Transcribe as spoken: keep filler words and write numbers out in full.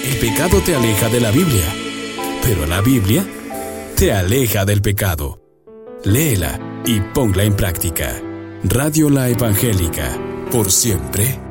El pecado te aleja de la Biblia, pero la Biblia te aleja del pecado. Léela y ponla en práctica. Radio La Evangélica, por siempre